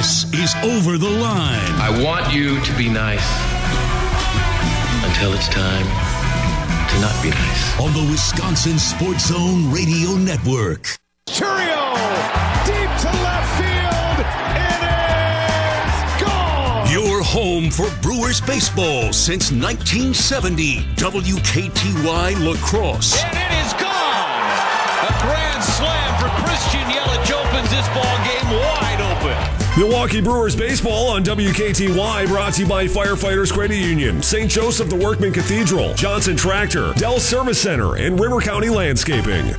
This is Over the Line. I want you to be nice until it's time to not be nice. On the Wisconsin Sports Zone Radio Network. Churio, deep to left field. It is gone. Your home for Brewers baseball since 1970. WKTY La Crosse. And it is gone. A grand slam for Christian Yelich opens this ball game wide open. Milwaukee Brewers baseball on WKTY, brought to you by Firefighters Credit Union, St. Joseph the Workman Cathedral, Johnson Tractor, Dell Service Center, and River County Landscaping.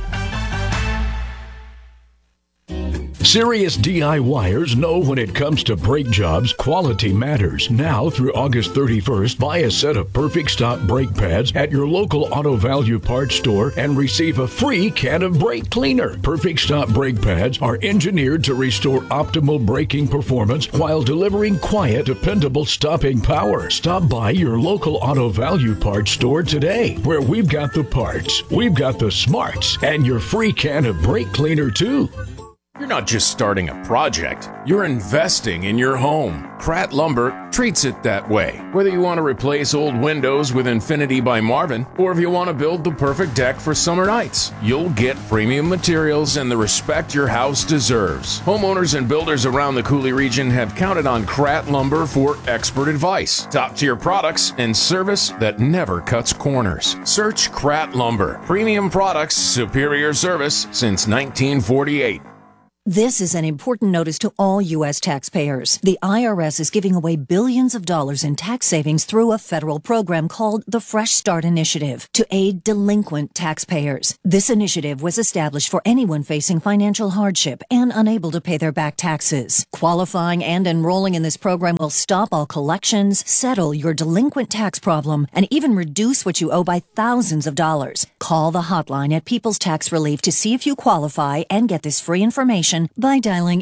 Serious DIYers know when it comes to brake jobs, quality matters. Now through August 31st, buy a set of Perfect Stop brake pads at your local Auto Value Parts store and receive a free can of brake cleaner. Perfect Stop brake pads are engineered to restore optimal braking performance while delivering quiet, dependable stopping power. Stop by your local Auto Value Parts store today, where we've got the parts, we've got the smarts, and your free can of brake cleaner too. You're not just starting a project, you're investing in your home. Pratt Lumber treats it that way. Whether you want to replace old windows with Infinity by Marvin, or if you want to build the perfect deck for summer nights, you'll get premium materials and the respect your house deserves. Homeowners and builders around the Cooley region have counted on Pratt Lumber for expert advice, top-tier products, and service that never cuts corners. Search Pratt Lumber. Premium products, superior service since 1948. This is an important notice to all U.S. taxpayers. The IRS is giving away billions of dollars in tax savings through a federal program called the Fresh Start Initiative to aid delinquent taxpayers. This initiative was established for anyone facing financial hardship and unable to pay their back taxes. Qualifying and enrolling in this program will stop all collections, settle your delinquent tax problem, and even reduce what you owe by thousands of dollars. Call the hotline at People's Tax Relief to see if you qualify and get this free information by dialing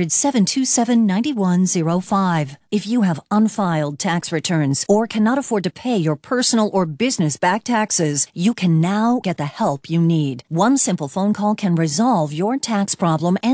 800-727-9105. If you have unfiled tax returns or cannot afford to pay your personal or business back taxes, you can now get the help you need. One simple phone call can resolve your tax problem and